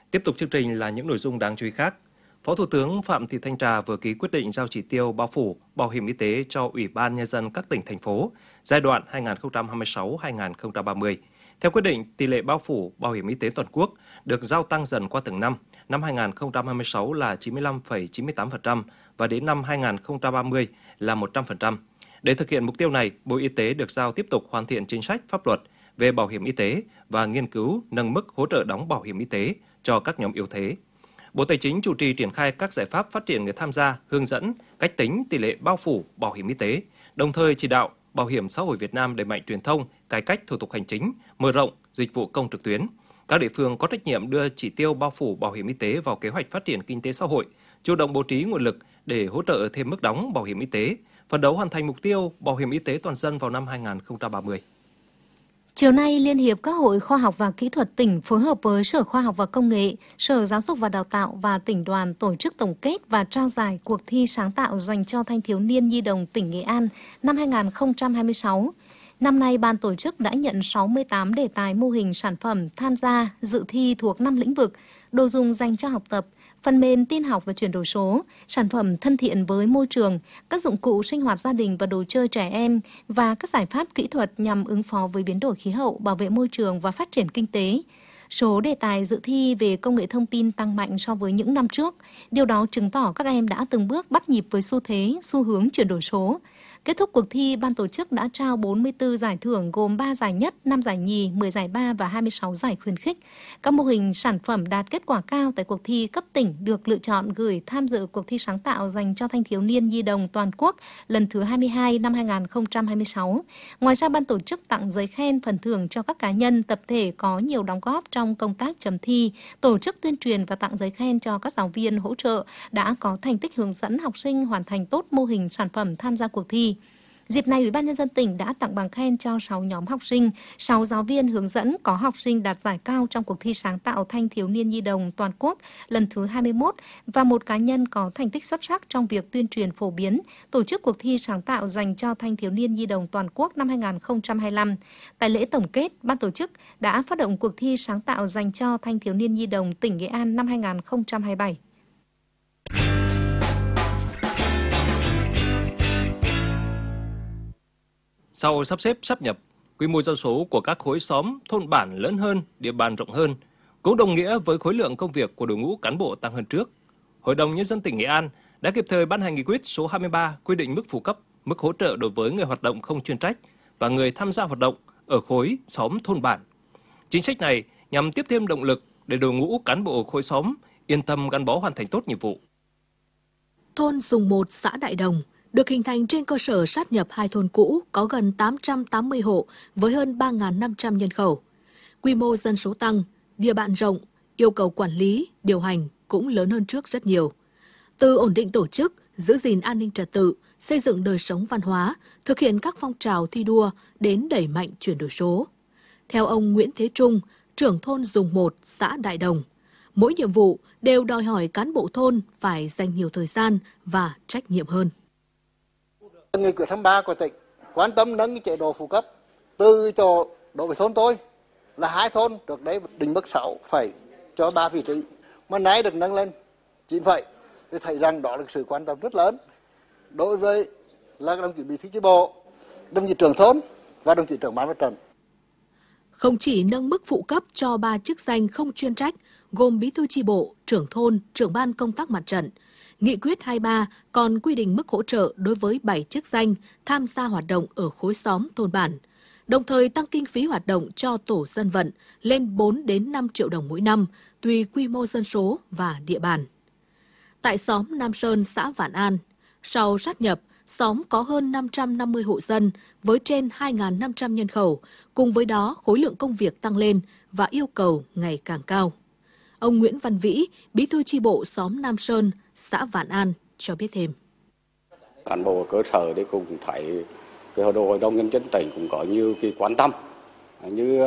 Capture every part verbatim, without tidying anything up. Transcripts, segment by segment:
Tiếp tục chương trình là những nội dung đáng chú ý khác. Phó Thủ tướng Phạm Thị Thanh Trà vừa ký quyết định giao chỉ tiêu bao phủ bảo hiểm y tế cho Ủy ban Nhân dân các tỉnh, thành phố giai đoạn hai nghìn không trăm hai mươi sáu đến hai nghìn không trăm ba mươi. Theo quyết định, tỷ lệ bao phủ bảo hiểm y tế toàn quốc được giao tăng dần qua từng năm. Năm hai nghìn không trăm hai mươi sáu là chín mươi lăm phẩy chín mươi tám phần trăm và đến năm hai nghìn không trăm ba mươi là một trăm phần trăm. Để thực hiện mục tiêu này, Bộ Y tế được giao tiếp tục hoàn thiện chính sách pháp luật về bảo hiểm y tế và nghiên cứu nâng mức hỗ trợ đóng bảo hiểm y tế cho các nhóm yếu thế. Bộ Tài chính chủ trì triển khai các giải pháp phát triển người tham gia, hướng dẫn cách tính tỷ lệ bao phủ bảo hiểm y tế, đồng thời chỉ đạo Bảo hiểm xã hội Việt Nam đẩy mạnh truyền thông, cải cách thủ tục hành chính, mở rộng dịch vụ công trực tuyến. Các địa phương có trách nhiệm đưa chỉ tiêu bao phủ bảo hiểm y tế vào kế hoạch phát triển kinh tế xã hội, chủ động bố trí nguồn lực để hỗ trợ thêm mức đóng bảo hiểm y tế, phấn đấu hoàn thành mục tiêu bảo hiểm y tế toàn dân vào năm hai nghìn không trăm ba mươi. Chiều nay, Liên hiệp các hội khoa học và kỹ thuật tỉnh phối hợp với Sở Khoa học và Công nghệ, Sở Giáo dục và Đào tạo và tỉnh đoàn tổ chức tổng kết và trao giải cuộc thi sáng tạo dành cho thanh thiếu niên nhi đồng tỉnh Nghệ An năm hai nghìn không trăm hai mươi sáu. Năm nay, ban tổ chức đã nhận sáu mươi tám đề tài mô hình sản phẩm tham gia dự thi thuộc năm lĩnh vực: đồ dùng dành cho học tập, phần mềm tin học và chuyển đổi số, sản phẩm thân thiện với môi trường, các dụng cụ sinh hoạt gia đình và đồ chơi trẻ em và các giải pháp kỹ thuật nhằm ứng phó với biến đổi khí hậu, bảo vệ môi trường và phát triển kinh tế. Số đề tài dự thi về công nghệ thông tin tăng mạnh so với những năm trước. Điều đó chứng tỏ các em đã từng bước bắt nhịp với xu thế, xu hướng chuyển đổi số. Kết thúc cuộc thi, ban tổ chức đã trao bốn mươi tư giải thưởng gồm ba giải nhất, năm giải nhì, mười giải ba và hai mươi sáu giải khuyến khích. Các mô hình sản phẩm đạt kết quả cao tại cuộc thi cấp tỉnh được lựa chọn gửi tham dự cuộc thi sáng tạo dành cho thanh thiếu niên nhi đồng toàn quốc lần thứ hai mươi hai năm hai nghìn không trăm hai mươi sáu. Ngoài ra, ban tổ chức tặng giấy khen phần thưởng cho các cá nhân, tập thể có nhiều đóng góp trong công tác chấm thi, tổ chức tuyên truyền và tặng giấy khen cho các giáo viên hỗ trợ đã có thành tích hướng dẫn học sinh hoàn thành tốt mô hình sản phẩm tham gia cuộc thi. Dịp này, Ủy ban Nhân dân tỉnh đã tặng bằng khen cho sáu nhóm học sinh, sáu giáo viên hướng dẫn có học sinh đạt giải cao trong cuộc thi sáng tạo thanh thiếu niên nhi đồng toàn quốc lần thứ hai mươi mốt và một cá nhân có thành tích xuất sắc trong việc tuyên truyền phổ biến, tổ chức cuộc thi sáng tạo dành cho thanh thiếu niên nhi đồng toàn quốc năm hai nghìn không trăm hai mươi lăm. Tại lễ tổng kết, ban tổ chức đã phát động cuộc thi sáng tạo dành cho thanh thiếu niên nhi đồng tỉnh Nghệ An năm hai nghìn không trăm hai mươi bảy. Sau sắp xếp sáp nhập, quy mô dân số của các khối xóm, thôn bản lớn hơn, địa bàn rộng hơn, cũng đồng nghĩa với khối lượng công việc của đội ngũ cán bộ tăng hơn trước. Hội đồng Nhân dân tỉnh Nghệ An đã kịp thời ban hành nghị quyết số hai mươi ba quy định mức phụ cấp, mức hỗ trợ đối với người hoạt động không chuyên trách và người tham gia hoạt động ở khối xóm thôn bản. Chính sách này nhằm tiếp thêm động lực để đội ngũ cán bộ khối xóm yên tâm gắn bó hoàn thành tốt nhiệm vụ. Thôn Dùng một, xã Đại Đồng được hình thành trên cơ sở sát nhập hai thôn cũ có gần tám trăm tám mươi hộ với hơn ba nghìn năm trăm nhân khẩu. Quy mô dân số tăng, địa bàn rộng, yêu cầu quản lý, điều hành cũng lớn hơn trước rất nhiều. Từ ổn định tổ chức, giữ gìn an ninh trật tự, xây dựng đời sống văn hóa, thực hiện các phong trào thi đua đến đẩy mạnh chuyển đổi số. Theo ông Nguyễn Thế Trung, trưởng thôn Dùng một, xã Đại Đồng, mỗi nhiệm vụ đều đòi hỏi cán bộ thôn phải dành nhiều thời gian và trách nhiệm hơn. Nghị quyết hai mươi ba của tỉnh quan tâm nâng cái chế độ phụ cấp từ chỗ đối với thôn tôi là hai thôn trước đấy định mức sáu phẩy cho ba vị trí mà nay được nâng lên chín phẩy, thì thấy rằng đó là sự quan tâm rất lớn đối với là đồng chí bí thư chi bộ, đồng chí trưởng thôn và đồng chí trưởng ban mặt trận. Không chỉ nâng mức phụ cấp cho ba chức danh không chuyên trách gồm bí thư chi bộ, trưởng thôn, trưởng ban công tác mặt trận, Nghị quyết hai mươi ba còn quy định mức hỗ trợ đối với bảy chức danh tham gia hoạt động ở khối xóm thôn bản, đồng thời tăng kinh phí hoạt động cho tổ dân vận lên bốn đến năm triệu đồng mỗi năm, tùy quy mô dân số và địa bàn. Tại xóm Nam Sơn, xã Vạn An, sau sát nhập, xóm có hơn năm trăm năm mươi hộ dân với trên hai nghìn năm trăm nhân khẩu, cùng với đó khối lượng công việc tăng lên và yêu cầu ngày càng cao. Ông Nguyễn Văn Vĩ, bí thư chi bộ xóm Nam Sơn, xã Vạn An cho biết thêm. Cán bộ cơ sở thì cũng thấy cái hội đồng nhân dân tỉnh cũng có nhiều cái quan tâm, như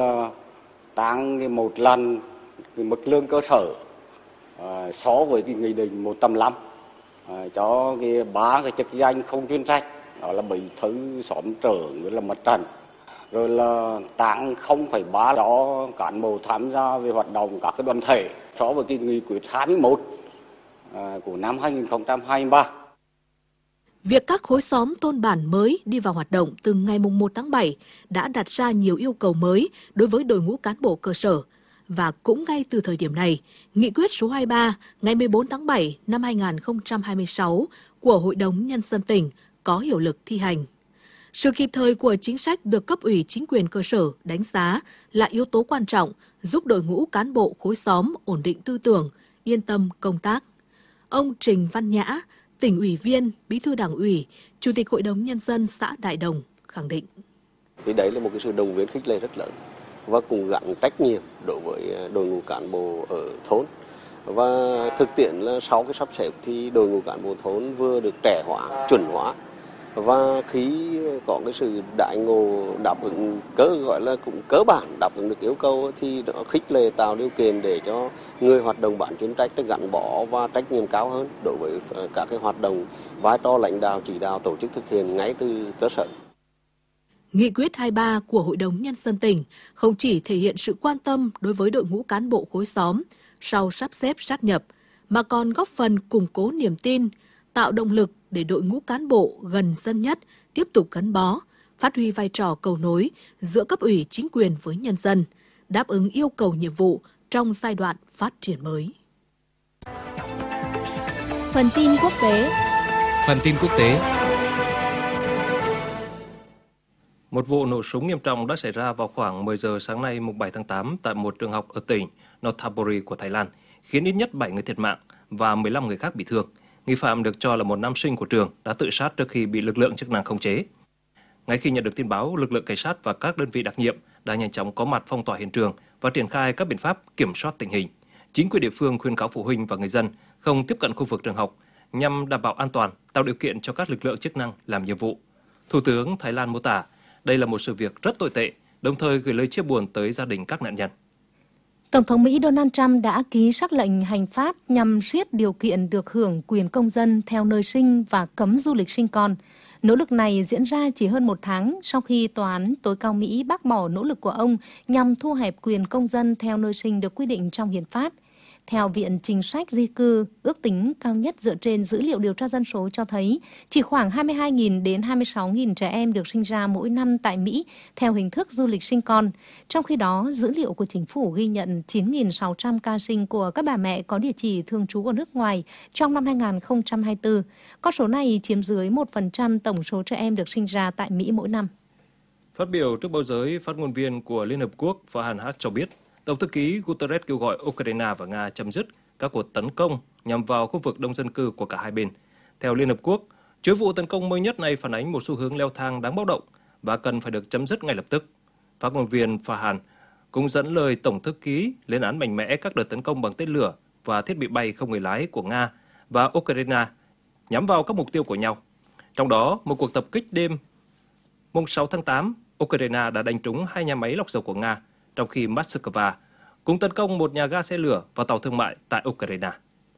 tăng một lần cái mức lương cơ sở uh, so với cái nghị định một trăm lăm uh, cho cái ba cái chức danh không chuyên trách, đó là bí thư xóm trưởng với là mặt trận, rồi là tăng không phẩy ba đó cán bộ tham gia về hoạt động các cái đoàn thể, so với cái nghị quyết hai mươi mốt à, của năm hai nghìn không trăm hai mươi ba. Việc các khối xóm thôn bản mới đi vào hoạt động từ ngày mùng một tháng bảy đã đặt ra nhiều yêu cầu mới đối với đội ngũ cán bộ cơ sở. Và cũng ngay từ thời điểm này, Nghị quyết số hai mươi ba ngày mười bốn tháng bảy năm hai nghìn không trăm hai mươi sáu của Hội đồng Nhân dân tỉnh có hiệu lực thi hành. Sự kịp thời của chính sách được cấp ủy chính quyền cơ sở đánh giá là yếu tố quan trọng giúp đội ngũ cán bộ khối xóm ổn định tư tưởng, yên tâm công tác. Ông Trình Văn Nhã, tỉnh ủy viên, bí thư đảng ủy, chủ tịch Hội đồng Nhân dân xã Đại Đồng khẳng định. Thì đấy là một cái sự động viên khích lệ rất lớn và cùng gắn trách nhiệm đối với đội ngũ cán bộ ở thôn. Và thực tiễn là sau cái sắp xếp thì đội ngũ cán bộ thôn vừa được trẻ hóa, chuẩn hóa. Và khi có cái sự đại ngộ đáp ứng cơ gọi là cũng cơ bản đáp ứng được yêu cầu thì nó khích lệ tạo điều kiện để cho người hoạt động bán chuyên trách gắn bó và trách nhiệm cao hơn đối với các cái hoạt động vai trò lãnh đạo chỉ đạo tổ chức thực hiện ngay từ cơ sở. Nghị quyết hai mươi ba của Hội đồng Nhân dân tỉnh không chỉ thể hiện sự quan tâm đối với đội ngũ cán bộ khối xóm sau sắp xếp sát nhập, mà còn góp phần củng cố niềm tin, tạo động lực để đội ngũ cán bộ gần dân nhất tiếp tục gắn bó, phát huy vai trò cầu nối giữa cấp ủy chính quyền với nhân dân, đáp ứng yêu cầu nhiệm vụ trong giai đoạn phát triển mới. Phần tin quốc tế. Phần tin quốc tế. Một vụ nổ súng nghiêm trọng đã xảy ra vào khoảng mười giờ sáng nay mùng bảy tháng tám tại một trường học ở tỉnh Nonthaburi của Thái Lan, khiến ít nhất bảy người thiệt mạng và mười lăm người khác bị thương. Nghi phạm được cho là một nam sinh của trường đã tự sát trước khi bị lực lượng chức năng khống chế. Ngay khi nhận được tin báo, lực lượng cảnh sát và các đơn vị đặc nhiệm đã nhanh chóng có mặt phong tỏa hiện trường và triển khai các biện pháp kiểm soát tình hình. Chính quyền địa phương khuyên cáo phụ huynh và người dân không tiếp cận khu vực trường học nhằm đảm bảo an toàn, tạo điều kiện cho các lực lượng chức năng làm nhiệm vụ. Thủ tướng Thái Lan mô tả đây là một sự việc rất tồi tệ, đồng thời gửi lời chia buồn tới gia đình các nạn nhân. Tổng thống Mỹ Donald Trump đã ký sắc lệnh hành pháp nhằm siết điều kiện được hưởng quyền công dân theo nơi sinh và cấm du lịch sinh con. Nỗ lực này diễn ra chỉ hơn một tháng sau khi Tòa án tối cao Mỹ bác bỏ nỗ lực của ông nhằm thu hẹp quyền công dân theo nơi sinh được quy định trong hiến pháp. Theo Viện Chính sách Di cư, ước tính cao nhất dựa trên dữ liệu điều tra dân số cho thấy chỉ khoảng hai mươi hai nghìn đến hai mươi sáu nghìn trẻ em được sinh ra mỗi năm tại Mỹ theo hình thức du lịch sinh con. Trong khi đó, dữ liệu của chính phủ ghi nhận chín nghìn sáu trăm ca sinh của các bà mẹ có địa chỉ thường trú ở nước ngoài trong năm hai nghìn không trăm hai mươi tư. Con số này chiếm dưới một phần trăm tổng số trẻ em được sinh ra tại Mỹ mỗi năm. Phát biểu trước báo giới, phát ngôn viên của Liên Hợp Quốc Farhan Haq cho biết, Tổng thư ký Guterres kêu gọi Ukraine và Nga chấm dứt các cuộc tấn công nhằm vào khu vực đông dân cư của cả hai bên. Theo Liên Hợp Quốc, chuỗi vụ tấn công mới nhất này phản ánh một xu hướng leo thang đáng báo động và cần phải được chấm dứt ngay lập tức. Phát ngôn viên Farhan cũng dẫn lời Tổng thư ký lên án mạnh mẽ các đợt tấn công bằng tên lửa và thiết bị bay không người lái của Nga và Ukraine nhắm vào các mục tiêu của nhau. Trong đó, một cuộc tập kích đêm mùng sáu tháng tám, Ukraine đã đánh trúng hai nhà máy lọc dầu của Nga, trong khi Moscow cũng tấn công một nhà ga xe lửa và tàu thương mại tại Ukraine.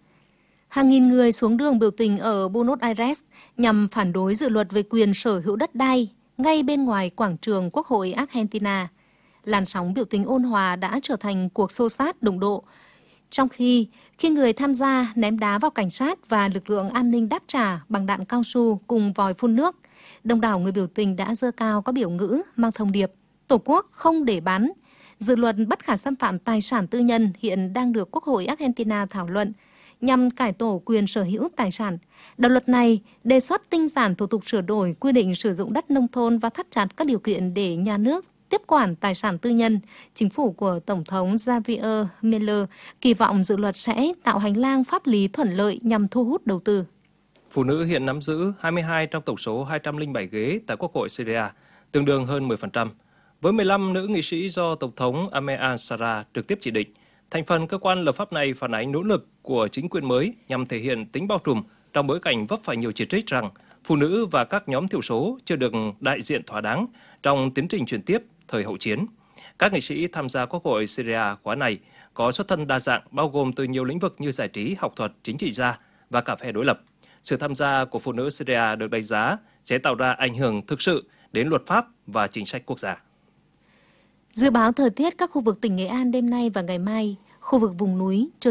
Hàng nghìn người xuống đường biểu tình ở Buenos Aires nhằm phản đối dự luật về quyền sở hữu đất đai ngay bên ngoài quảng trường Quốc hội Argentina. Làn sóng biểu tình ôn hòa đã trở thành cuộc xô xát đụng độ, trong khi khi người tham gia ném đá vào cảnh sát và lực lượng an ninh đáp trả bằng đạn cao su cùng vòi phun nước. Đông đảo người biểu tình đã giơ cao các biểu ngữ mang thông điệp Tổ quốc không để bắn. Dự luật bất khả xâm phạm tài sản tư nhân hiện đang được Quốc hội Argentina thảo luận nhằm cải tổ quyền sở hữu tài sản. Đạo luật này đề xuất tinh giản thủ tục sửa đổi quy định sử dụng đất nông thôn và thắt chặt các điều kiện để nhà nước tiếp quản tài sản tư nhân. Chính phủ của Tổng thống Javier Milei kỳ vọng dự luật sẽ tạo hành lang pháp lý thuận lợi nhằm thu hút đầu tư. Phụ nữ hiện nắm giữ hai mươi hai trong tổng số hai trăm lẻ bảy ghế tại Quốc hội Syria, tương đương hơn mười phần trăm. Với mười lăm nữ nghị sĩ do Tổng thống Ahmed al-Shara trực tiếp chỉ định, thành phần cơ quan lập pháp này phản ánh nỗ lực của chính quyền mới nhằm thể hiện tính bao trùm trong bối cảnh vấp phải nhiều chỉ trích rằng phụ nữ và các nhóm thiểu số chưa được đại diện thỏa đáng trong tiến trình chuyển tiếp thời hậu chiến. Các nghị sĩ tham gia Quốc hội Syria khóa này có xuất thân đa dạng bao gồm từ nhiều lĩnh vực như giải trí, học thuật, chính trị gia và cả phe đối lập. Sự tham gia của phụ nữ Syria được đánh giá sẽ tạo ra ảnh hưởng thực sự đến luật pháp và chính sách quốc gia. Dự báo thời tiết các khu vực tỉnh Nghệ An đêm nay và ngày mai, khu vực vùng núi trời